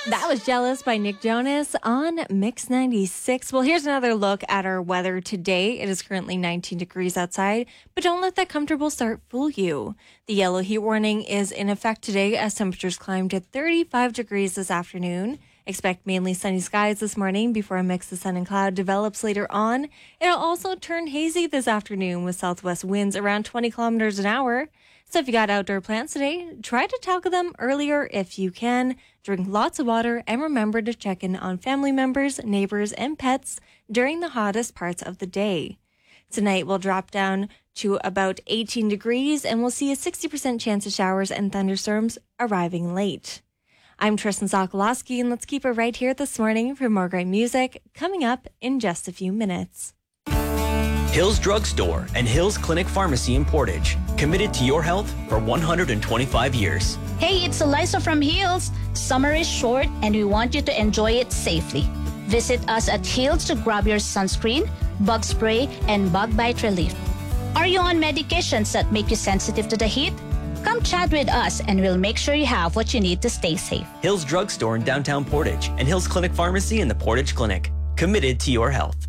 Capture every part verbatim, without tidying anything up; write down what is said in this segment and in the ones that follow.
That was Jealous by Nick Jonas on Mix ninety-six. Well, here's another look at our weather today. It is currently nineteen degrees outside, but don't let that comfortable start fool you. The yellow heat warning is in effect today as temperatures climb to thirty-five degrees this afternoon. Expect mainly sunny skies this morning before a mix of sun and cloud develops later on. It'll also turn hazy this afternoon with southwest winds around twenty kilometers an hour. So if you got outdoor plans today, try to tackle them earlier if you can. Drink lots of water and remember to check in on family members, neighbors, and pets during the hottest parts of the day. Tonight we'll drop down to about eighteen degrees and we'll see a sixty percent chance of showers and thunderstorms arriving late. I'm Tristan Sokolowski, and let's keep it right here this morning for more great music coming up in just a few minutes. Hills Drug Store and Hills Clinic Pharmacy in Portage, committed to your health for one hundred twenty-five years. Hey, it's Eliza from Hills. Summer is short and we want you to enjoy it safely. Visit us at Hills to grab your sunscreen, bug spray, and bug bite relief. Are you on medications that make you sensitive to the heat? Come chat with us and we'll make sure you have what you need to stay safe. Hills Drug Store in downtown Portage and Hills Clinic Pharmacy in the Portage Clinic, committed to your health.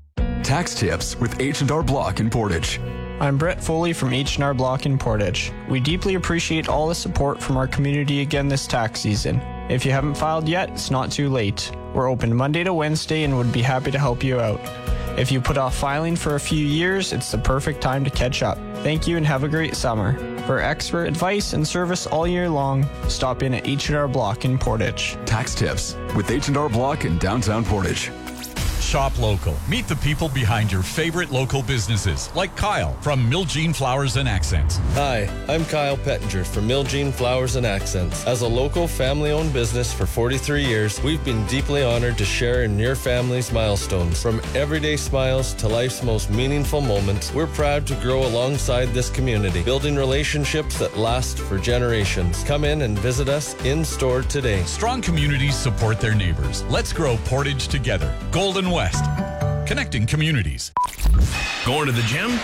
Tax tips with H and R Block in Portage. I'm Brett Foley from H and R Block in Portage. We deeply appreciate all the support from our community again this tax season. If you haven't filed yet, it's not too late. We're open Monday to Wednesday and would be happy to help you out. If you put off filing for a few years, it's the perfect time to catch up. Thank you and have a great summer. For expert advice and service all year long, stop in at H and R Block in Portage. Tax tips with H and R Block in downtown Portage. Shop local. Meet the people behind your favorite local businesses, like Kyle from Miljean Flowers and Accents. Hi, I'm Kyle Pettinger from Miljean Flowers and Accents. As a local family-owned business for forty-three years, we've been deeply honored to share in your family's milestones. From everyday smiles to life's most meaningful moments, we're proud to grow alongside this community, building relationships that last for generations. Come in and visit us in-store today. Strong communities support their neighbors. Let's grow Portage together. Golden West. Connecting communities. Going to the gym?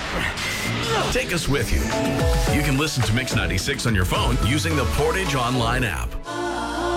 Take us with you. You can listen to Mix ninety-six on your phone using the Portage Online app.